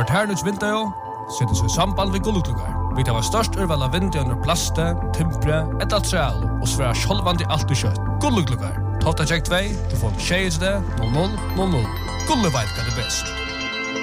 Kvarternus vinter setter seg samband ved gullugluggar. Vi tar størst urval av vinter under plaste, timpre, et altreal og svære sjolvandi alt i kjøtt. Gullugluggar. Totta check 2, du får 6 00 00. Gullu veit hva det best.